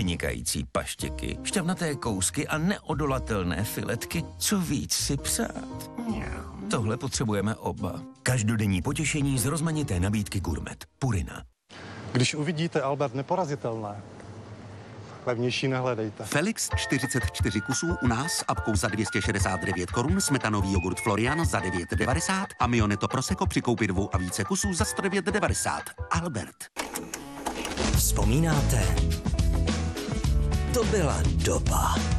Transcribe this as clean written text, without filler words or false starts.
vynikající paštěky, šťavnaté kousky a neodolatelné filetky. Co víc si přát? Tohle potřebujeme oba. Každodenní potěšení z rozmanité nabídky Gourmet. Purina. Když uvidíte Albert Neporazitelné, levnější nehledejte. Felix 44 kusů u nás s apkou za 269 korun, smetanový jogurt Florian za 9,90 a Mioneto Prosecco při koupi 2 a více kusů za 109,90. Albert. Vzpomínáte? To byla doba.